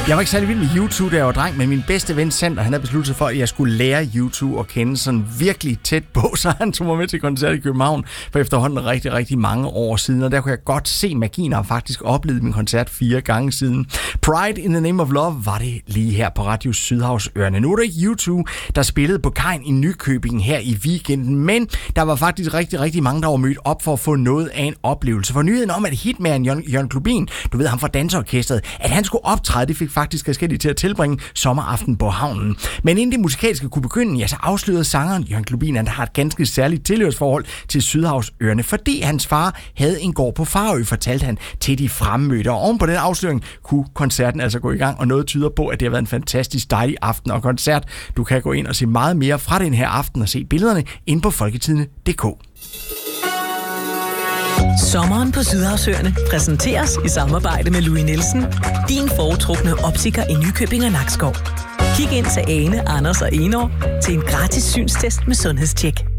Jeg var ikke særlig vild med YouTube, da jeg var dreng, men min bedste ven Sander, han havde besluttet sig for, at jeg skulle lære YouTube at kende sådan virkelig tæt på, så han tog mig med til koncert i København for efterhånden rigtig, rigtig mange år siden, og der kunne jeg godt se magien, og faktisk oplevet min koncert 4 gange siden. Pride in the Name of Love var det lige her på Radio Sydhavsørene. Nu er det ikke YouTube, der spillede på Kajen i Nykøbing her i weekenden, men der var faktisk rigtig, rigtig mange, der var mødt op for at få noget af en oplevelse. For nyheden om, at hitmanden Jørgen Klubin, du ved ham fra Danseorkestret, at han skulle optræde, det fik faktisk forskellige til at tilbringe sommeraften på havnen. Men inden det musikalske kunne begynde, ja, så afslørede sangeren Jørgen Klubin, at han har et ganske særligt tilhørsforhold til Sydhavsørene, fordi hans far havde en gård på Farø, fortalte han til de fremmødte. Og oven på den afsløring kunne koncerten altså gå i gang, og noget tyder på, at det har været en fantastisk dejlig aften og koncert. Du kan gå ind og se meget mere fra den her aften og se billederne inde på folketidene.dk. Sommeren på Sydhavsøerne præsenteres i samarbejde med Louis Nielsen, din foretrukne optiker i Nykøbing og Nakskov. Kig ind til Ane, Anders og Enår til en gratis synstest med sundhedstjek.